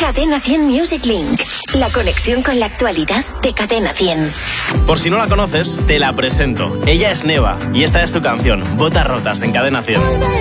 Cadena 100 Music Link. La conexión con la actualidad de Cadena 100. Por si no la conoces, te la presento. Ella es Neva y esta es su canción, Botas Rotas, en Cadena 100.